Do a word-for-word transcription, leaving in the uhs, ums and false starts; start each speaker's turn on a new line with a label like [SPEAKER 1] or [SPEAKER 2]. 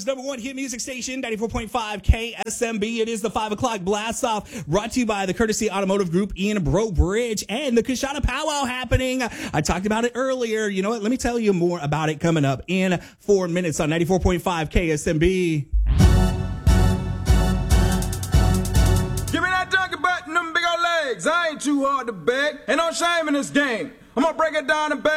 [SPEAKER 1] number one hit music station, ninety-four point five K S M B. It is the five o'clock blast off, brought to you by the Courtesy Automotive Group in Breaux Bridge and the Coushatta Powwow happening. I talked about it earlier. You know what? Let me tell you more about it coming up in four minutes on ninety-four point five K S M B.
[SPEAKER 2] Give me that donkey butt and them big old legs. I ain't too hard to beg. Ain't no shame in this game. I'm gonna break it down and beg.